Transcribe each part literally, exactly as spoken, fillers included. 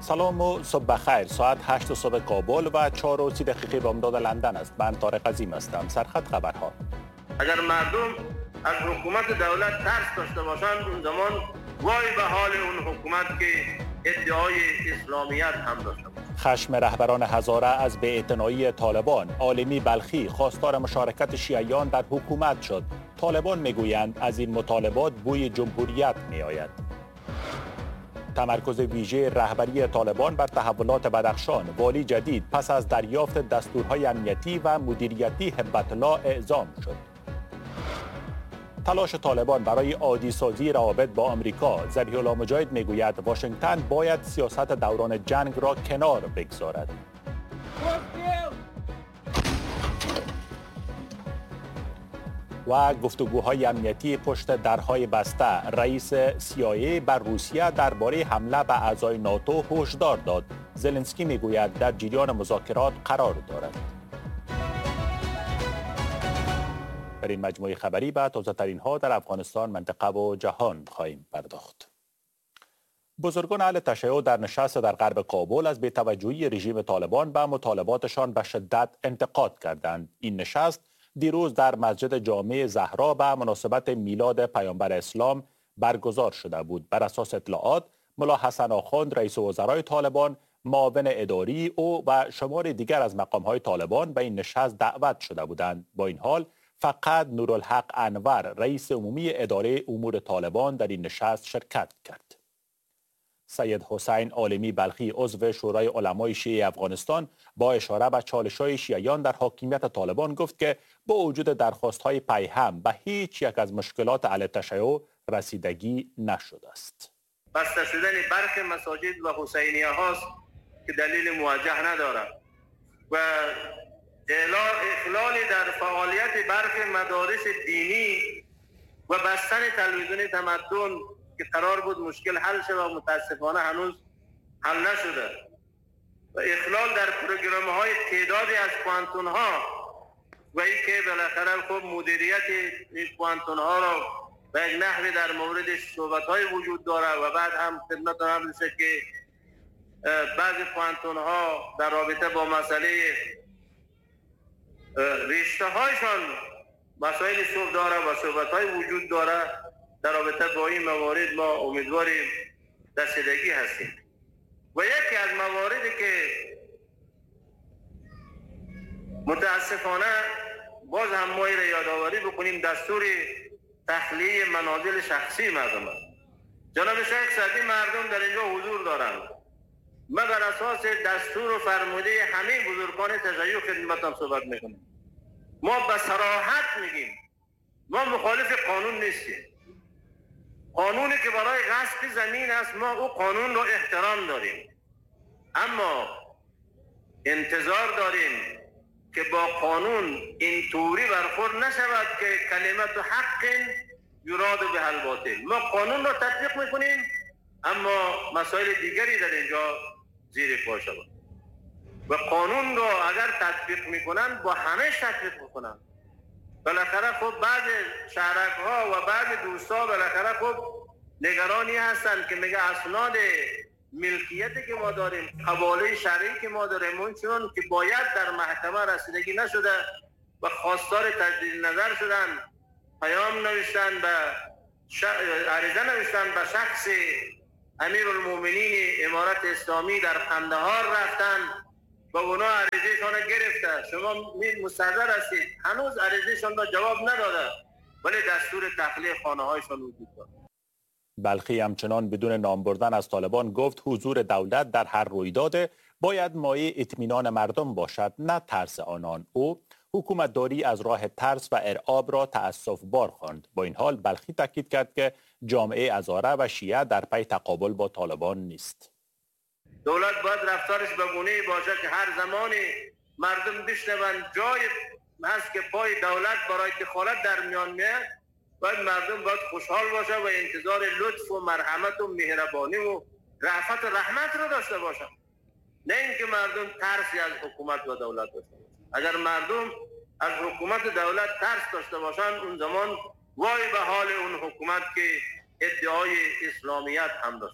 سلام و صبح بخیر. ساعت هشت صبح کابل و چهار و سی دقیقه به امداد لندن است. من طارق عظیم هستم. سرخط خبرها. اگر مردم از حکومت دولت ترس داشته باشند، اون زمان وای به حال اون حکومت که ادعای اسلامیت هم داشته باشد. خشم رهبران هزاره از بی‌اعتنایی طالبان. عالمی بلخی خواستار مشارکت شیعیان در حکومت شد. طالبان میگویند از این مطالبات بوی جمهوریت میآید. تمرکز ویژه رهبری طالبان بر تحولات بدخشان. والی جدید پس از دریافت دستورهای امنیتی و مدیریتی هبت الله اعزام شد. تلاش طالبان برای عادی سازی روابط با آمریکا. ذبیح الله مجاهد میگوید واشنگتن باید سیاست دوران جنگ را کنار بگذارد. و گفتگوهای امنیتی پشت درهای بسته. رئیس سی آی ای بر روسیه درباره حمله به اعضای ناتو هشدار داد. زلنسکی میگوید در جریان مذاکرات قرار دارد. در این مجموعه خبری به تازه‌ترین ها در افغانستان، منطقه و جهان خواهیم پرداخت. بزرگان اهل تشیع در نشست در غرب کابل از بی‌توجهی رژیم طالبان به مطالباتشان به شدت انتقاد کردند. این نشست دیروز در مسجد جامع زهرا به مناسبت میلاد پیامبر اسلام برگزار شده بود. بر اساس اطلاعات، ملا حسن آخوند رئیس وزرای طالبان، معاون اداری او و شمار دیگر از مقام‌های طالبان به این نشست دعوت شده بودند. با این حال فقط نورالحق انور رئیس عمومی اداره امور طالبان در این نشست شرکت کرد. سید حسین عالمی بلخی عضو شورای علمای شیعه افغانستان با اشاره به چالش‌های شیعیان در حاکمیت طالبان گفت که با وجود درخواست‌های پیهم به هیچ یک از مشکلات اهل تشیع رسیدگی نشده است. بسته شدن برخی مساجد و حسینیه هاست که دلیل موجه ندارد و اخلال در فعالیت برخی مدارس دینی و بستن تلویزیون تمدن که قرار بود مشکل حل شد و متاسفانه هنوز حل نشده و اخلال در پروگرام های تعدادی از پوانتون ها و ای که بالاخره خب مدیریت این پوانتون ها را به یک نحوی در موردش صحبت های وجود داره و بعد هم خدمت هم رسه که بعضی پوانتون ها در رابطه با مسئله رشته هایشان مسائل صحبت داره و صحبت های وجود داره. در رابطه با این موارد ما امیدواریم رسیدگی هستیم و یکی از مواردی که متاسفانه باز هم ما را یادآوری بکنیم دستور تخلیه منازل شخصی مردم است. جناب شیخ سعدی مردم در اینجا حضور دارند. ما بر اساس دستور و فرموده همه بزرگان تشیع خدمتم صحبت میکنیم. ما به صراحت میگیم ما مخالف قانون نیستیم. قانونی که برای غصب زمین است ما او قانون رو احترام داریم، اما انتظار داریم که با قانون اینطوری برخورد نشود که کلمت حق یراد به الباطل. ما قانون رو تطبیق میکنیم اما مسائل دیگری در اینجا زیر پا شود و قانون رو اگر تطبیق میکنن با همه تطبیق میکنن. بالاخره خب بعض شهرک ها و بعض دوستا بالاخره خب نگرانی هستند که میگه اسناد ملکیتی که ما داریم، حواله شرعی که ما داریم اون چون که باید در محکمه رسیدگی نشده و خواستار تجدید نظر شدن، پیام نوشتن به ش... عریضه نوشتن به شخص امیرالمومنین امارت اسلامی در قندهار رفتن و اونا عریضه‌شان گرفته. شما مستحضر هستید هنوز عریضه‌شان را جواب نداده ولی دستور تخلیه خانه‌هایشان وجود دارد. بلخی همچنان بدون نام بردن از طالبان گفت حضور دولت در هر رویداد باید مایه اطمینان مردم باشد نه ترس آنان. او حکومتداری از راه ترس و ارعاب را تأسف بار خواند. با این حال بلخی تاکید کرد که جامعه هزاره و شیعه در پی تقابل با طالبان نیست. دولت باید رفتارش به گونه‌ای باشه که هر زمانی مردم بشنوند جای هست که پای دولت برای دخالت در میان میاد، باید مردم باید خوشحال باشه و انتظار لطف و مرحمت و مهربانی و رأفت و رحمت رو داشته باشن، نه اینکه مردم ترسی از حکومت و دولت داشته باشن. اگر مردم از حکومت و دولت ترس داشته باشن اون زمان وای به حال اون حکومت که ادعای اسلامیت هم داشته باشه.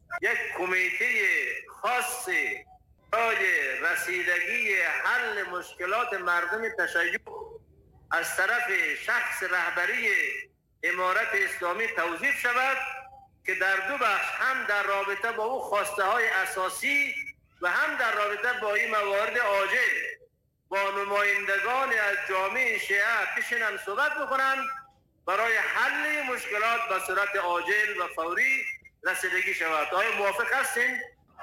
یک کمیته خاص برای رسیدگی حل مشکلات مردم تشیع از طرف شخص رهبری امارت اسلامی توظیف شود که در دو بخش، هم در رابطه با او خواسته های اساسی و هم در رابطه با این موارد عاجل با نمایندگان از جامعه شیعه بشینن صحبت بکنن برای حل مشکلات به صورت عاجل و فوری رسیدگی شود. آیا موافق هستین؟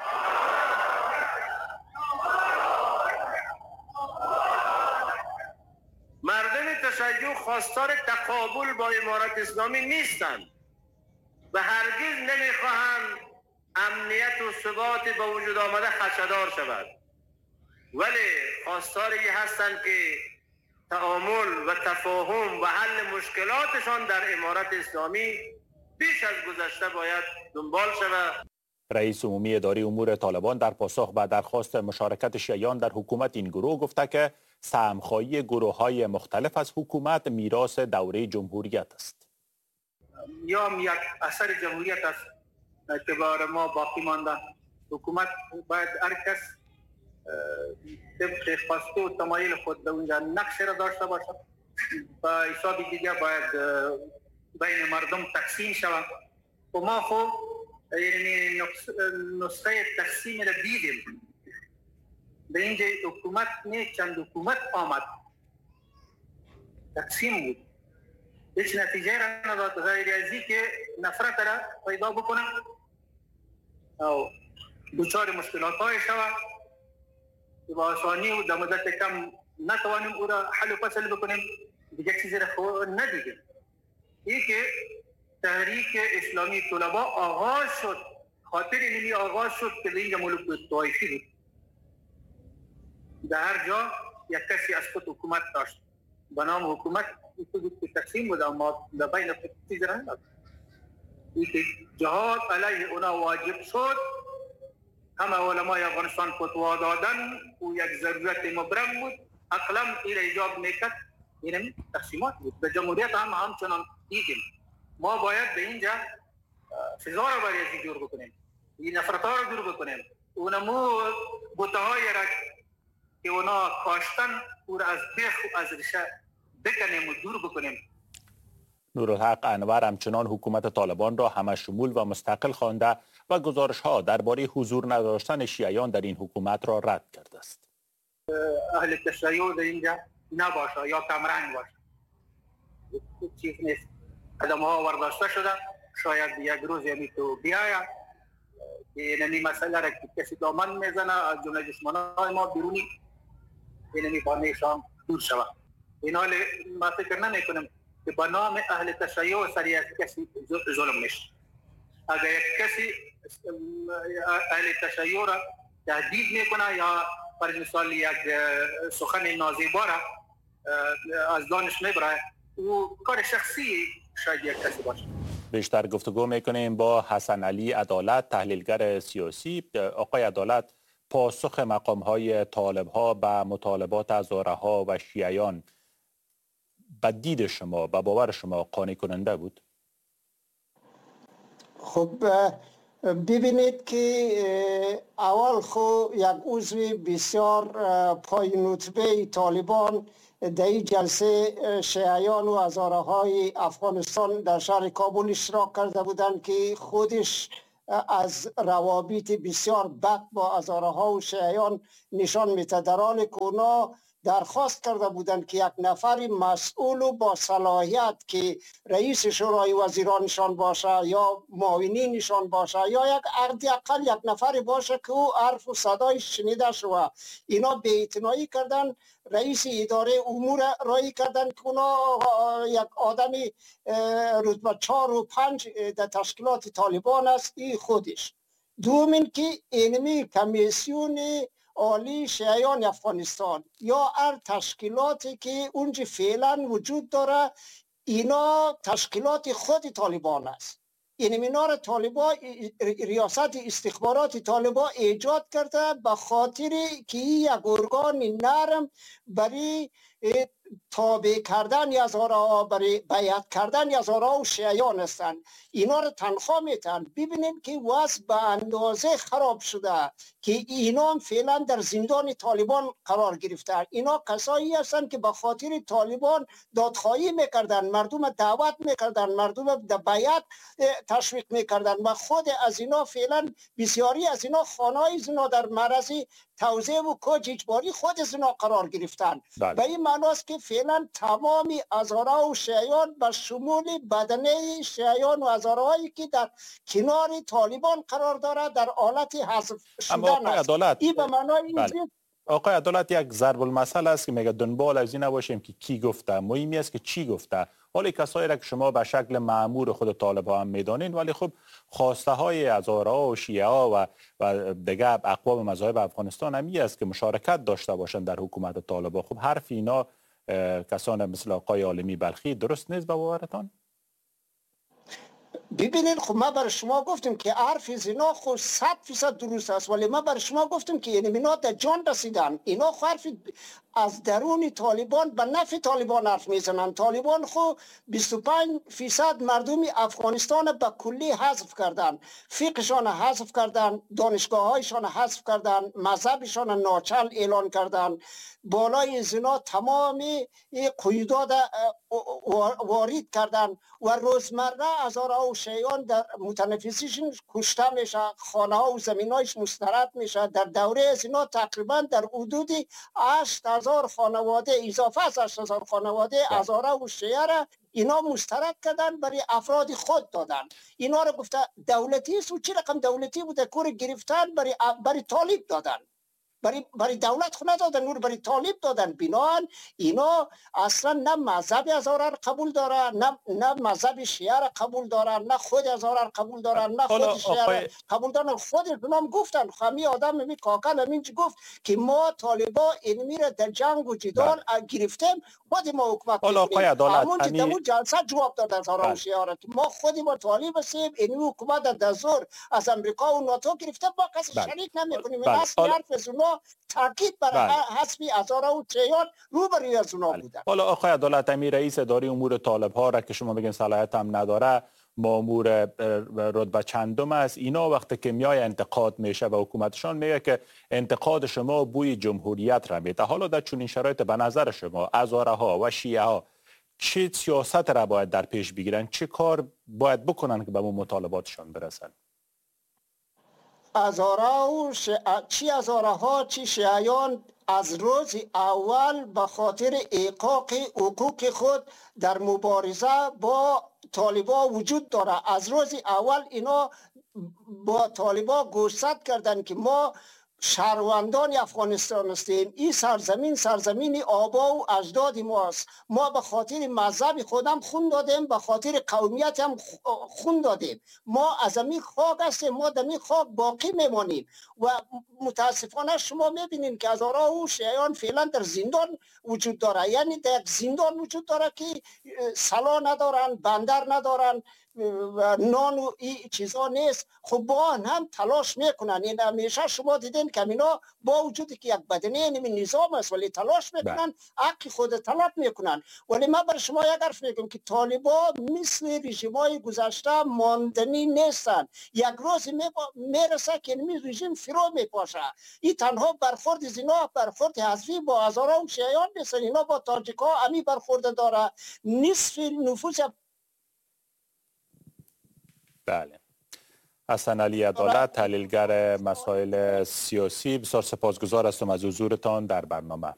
مردم تشیع خواستار تقابل با امارت اسلامی نیستند و هرگز نمیخواهند امنیت و ثبات به وجود آمده خدشه‌دار شود، ولی خواستاری هستند که تعامل و تفاهم و حل مشکلاتشان در امارت اسلامی بیش از گذشته باید دنبال شود. رئیس عمومی اداره امور طالبان در پاسخ به درخواست مشارکت شیعیان در حکومت این گروه گفته که سهم‌خواهی گروه‌های مختلف از حکومت میراث دوره جمهوریت است. یا یک اثر جمهوریت است که بر ما باقی مانده. حکومت باید هر کس طبق خواسته و تمایل خود در اونجا نقش را داشته باشد و حساب دیگه باید بین مردم تقسیم شود. و ما خب یعنی نسخه تقسیم را دیدیم. به اینجا حکومت نه چند حکومت آمد تقسیم بود، هیچ نتیجه را نداد غیر از این که نفرت را پیدا بکنه او دچار مشکلات های شود که با آسانی و در مدت کم نتوانیم او را حل و فصل بکنیم. دیگه چیزی را خود ندیدیم. این که تحریک اسلامی طلبا آغاز شد، خاطر اینمی آغاز شد که اینجا ملک طایفی بود. در هر جا یک کسی از خود حکومت داشت به نام حکومت تقسیم بود، اما در بین خود چیزی را نداشت. این که جهاد علیه اونا واجب شد، همه علمای افغانستان فتوا دادن و یک ضرورت مبرم بود، اقلم این ایجاب میکرد. این تقسیمات بود. به جمهوریت هم همچنان دیدیم. ما باید به اینجا فضا را برای جور بکنیم، این نفرت ها را دور بکنیم، اونمو بوته‌های را که اونا کاشتن او را از بیخ و از ریشه بکنیم و دور بکنیم. نورالحق انور همچنان حکومت طالبان را همشمول و مستقل خوانده و گزارش ها درباره حضور نداشتن شیعیان در این حکومت را رد کرده است. اهل تشیع در اینجا نباشه یا کمرنگ باشه، چیز نیست. قدم ها ورداشته شده، شاید یک روز یعنی تو بیاید که اینمی مسئله را که کسی دامن میزنه از جمله دشمنان ما بیرونی اینمی بانیشان دور شود. این حال ما فکر نمی کنم که به نام اهل تشیع سری از کسی ظلم میشه. اگر یک کسی اهل تشیع را تهدید میکنه یا پر مثال یک سخن نازیبا را از دانش میبره، او کار شخصی شاید یک کسی باشه. بیشتر گفتگو میکنیم با حسن علی عدالت، تحلیلگر سیاسی. آقای عدالت، پاسخ مقام های طالب ها به مطالبات هزاره ها و شیعیان به دید شما، به باور شما قانع کننده بود؟ خب ببینید که اول خو یک عضو بسیار پایین رتبه طالبان در این جلسه شیعیان و هزاره های افغانستان در شهر کابل اشتراک کرده بودند که خودش از روابط بسیار بد با هزاره ها و شیعیان نشان میده، در حالی که اونا درخواست کرده بودند که یک نفر مسئول و با صلاحیت که رئیس شورای وزیرانشان باشه یا معاونینشان باشه یا یک حداقل یک نفر باشه که او حرف و صدای شنیده شود. اینا بی‌اعتنایی کردن، رئیس اداره امور رای کردن که اونا یک آدمی رتبه چهار و پنج در تشکیلات طالبان است. این خودش. دومین که اینمی کمیسیون عالی شیعیان افغانستان یا هر تشکیلاتی که اونجا فعلا وجود داره، اینا تشکیلات خود طالبان است. این اینا طالبان، ریاست استخبارات طالبان ایجاد کرده به خاطر که یک ارگان نرم برای تابع کردن هزارها، برای بیعت کردن هزارها و شیعیان هستند. اینا رو تنخواه میتن. ببینید که وضع به اندازه خراب شده که اینا فعلا در زندان طالبان قرار گرفتن. اینا کسایی هستند که به خاطر طالبان دادخواهی میکردن، مردم دعوت میکردن، مردم در بیعت تشویق میکردن و خود از اینا فعلا بسیاری از اینا خانه‌های زنا در معرض توزیع و کج اجباری خود زنا قرار گرفتن. و این معناست که فعلا تمامی هزارها و شیعیان به شمول بدنه شیعیان و هزارهایی که در کنار طالبان قرار دارد در حالت حذف شدن است. این به معنای این آقای عدالت یک ضرب المثل است که میگه دنبال از این نباشیم که کی گفته، مهمی است که چی گفته. حالا کسایی را که شما به شکل مأمور خود طالبان هم میدانین، ولی خب خواسته های هزارها و شیعه ها و, و دیگه اقوام مذاهب افغانستان هم است که مشارکت داشته باشند در حکومت طالبان. خب حرف اینا کسان مثل آقای عالمی بلخی درست نیست به باورتان؟ ببینید خب ما برای شما گفتیم که حرف زنا خود صد فیصد درست است، ولی ما برای شما گفتیم که این اینا در جان رسیدن. اینا حرف از درون طالبان به نفع طالبان حرف میزنن. طالبان خو بیست و پنج فیصد مردم افغانستان به کلی حذف کردن، فقهشان حذف کردن، دانشگاه هایشان حذف کردن، مذهبشان ناچل اعلان کردن، بالای زنا تمامی قیودات وارد کردن و روزمره هزارها و شیعیان در متنفسیشون کشته میشه، خانه ها و زمین هایش مسترد میشه. در دوره از اینا تقریبا در حدود هشت هزار خانواده اضافه از هشت هزار خانواده هزارها و شیعه را اینا مسترد کردن، برای افراد خود دادن. اینا رو گفته دولتی است و چی رقم دولتی بوده کور گرفتن برای برای طالب دادن، برای برای دولت خود ندادن، نور برای طالب دادن. بنابراین اینا اصلا نه مذهب هزاره را قبول دارن، نه نه مذهب شیعه را قبول دارن، نه خود هزاره را قبول دارن، نه خود شیعه را قبول دارن. خودشون هم گفتن، همین آدم می کاکل همین گفت که ما طالبا اینمی را در جنگ و جدال گرفتیم، خود ما حکومت کنیم. همون که در جلسه جواب داد هزاره و شیعه را که ما خود ما طالب هستیم، اینمی حکومت در زور از امریکا و ناتو گرفته، با کسی شریک نمیکنیم. این اصل حرف از اونا تاکید بر حسبی هزارها و شیعیان روبروی از اونا بودن. حالا آقای عدالت، امیر رئیس اداره امور طالب ها را که شما بگین صلاحیت هم نداره، مامور رتبه چندم است، اینا وقتی که میای انتقاد میشه و حکومتشان میگه که انتقاد شما بوی جمهوریت را میده. حالا در چنین شرایط به نظر شما هزاره ها و شیعه ها چه سیاست را باید در پیش بگیرن، چه کار باید بکنن که به اون مطالباتشان برسن؟ هزاره و ش... چی هزاره ها چی شیعیان از روز اول به خاطر احقاق حقوق خود در مبارزه با طالبا وجود داره. از روز اول اینا با طالبا گوشزد کردن که ما شهروندان افغانستان هستیم، این سرزمین سرزمین آبا و اجداد ماست، ما به خاطر مذهب خودم خون دادیم، به خاطر قومیت هم خون دادیم، ما از این خاک هستیم، ما در این خاک باقی میمانیم. و متاسفانه شما میبینید که هزارها و شیعیان فعلا در زندان وجود داره، یعنی در زندان وجود داره که سلا ندارن، بندر ندارن و نان و این چیزا نیست. خب با هم تلاش میکنن. این همیشه شما دیدین که اینا با وجودی که یک بدنه نمی نظام است ولی تلاش میکنن، حق خود طلب میکنن. ولی من بر شما یک حرف میگم که طالبا مثل رژیمای گذشته ماندنی نیستن. یک روز میرسه که این رژیم فرو میپاشه. این تنها برخورد از اینا برخورد حذفی با هزارها و شیعیان نیستن. اینا با تاجیکا همی برخورد داره. نصف نفوس. بله. حسن علی عدالت، تحلیلگر مسائل سیاسی، بسیار سپاسگزار هستم از حضورتان در برنامه.